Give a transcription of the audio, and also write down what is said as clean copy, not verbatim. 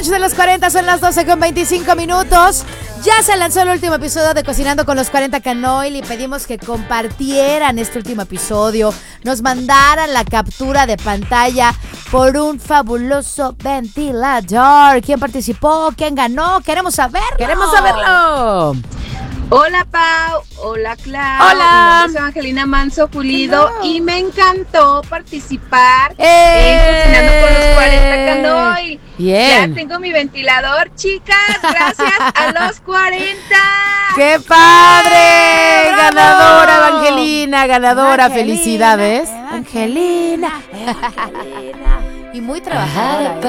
De los 40 son las 12:25. Ya se lanzó el último episodio de Cocinando con los 40 Canoil y pedimos que compartieran este último episodio, nos mandaran la captura de pantalla por un fabuloso ventilador. ¿Quién participó? ¿Quién ganó? Queremos saberlo. Queremos saberlo. Hola Pau, hola Clau. Hola. Mi nombre es Evangelina Manso Pulido y me encantó participar en Cocinando con los 40 Canoil. Bien. Ya tengo mi ventilador, chicas, gracias a los 40. ¡Qué padre! ¡Bravo! Ganadora, Evangelina, ganadora. Evangelina, Felicidades. Evangelina. Y muy trabajadora.